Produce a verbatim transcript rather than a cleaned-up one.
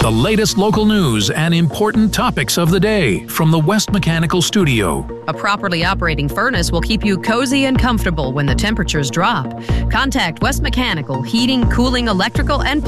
The latest local news and important topics of the day from the West Mechanical Studio. A properly operating furnace will keep you cozy and comfortable when the temperatures drop. Contact West Mechanical Heating, Cooling, Electrical, and